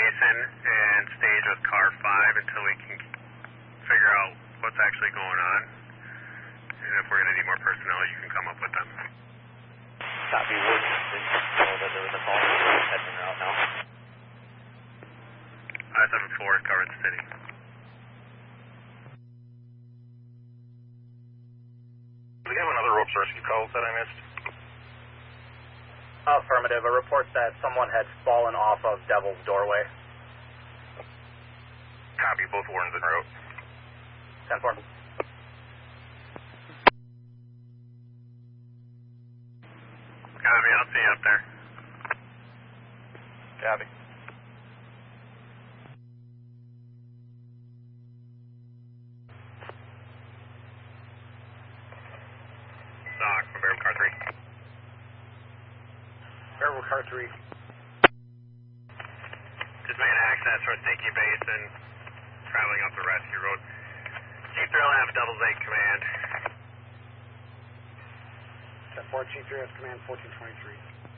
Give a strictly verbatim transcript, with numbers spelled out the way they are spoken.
Basin and stage with car five until we can figure out what's actually going on. And if we're going to need more personnel, you can come up with them. Copy, Wood. Didn't know that there was a call. Heading out now. I seven four is covering the city. Do we have another ropes rescue call that I missed? Affirmative. A report that someone had fallen off of Devil's Doorway. Copy, both Wardens en route. ten four. Copy, I'll see you up there. Copy. Doc, from Bearable Car three. Bearable Car three. Just making access from Stinky Basin, traveling up the rescue road. Chief three will have double eight command. ten four, Chief three has command fourteen twenty-three.